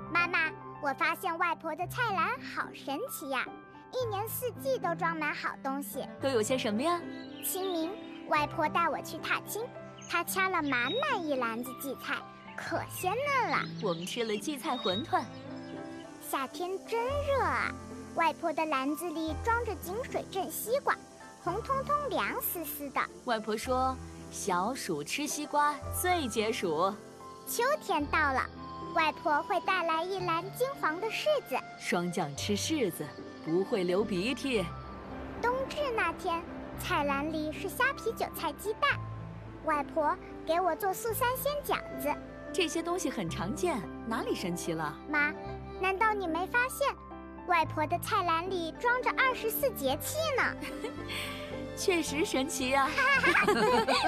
妈妈，我发现外婆的菜篮好神奇呀，一年四季都装满好东西。 都有些什么呀？ 清明，外婆带我去踏青，她掐了满满一篮子荠菜，可鲜嫩了。 我们吃了荠菜馄饨。 夏天真热啊，外婆的篮子里装着井水镇西瓜，红彤彤凉丝丝的。 外婆说，小暑吃西瓜最解暑。 秋天到了，外婆会带来一篮金黄的柿子， 霜降吃柿子不会流鼻涕。 冬至那天，菜篮里是虾皮韭菜鸡蛋，外婆给我做素三鲜饺子。 这些东西很常见，哪里神奇了？ 妈，难道你没发现，外婆的菜篮里装着24节气呢？ 确实神奇呀。